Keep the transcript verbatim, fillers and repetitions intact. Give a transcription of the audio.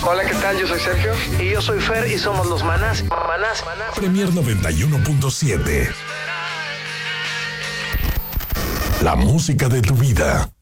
Hola, ¿qué tal? Yo soy Sergio. Y yo soy Fer y somos los Manás. Manás, Manás. Premier noventa y uno punto siete. La música de tu vida.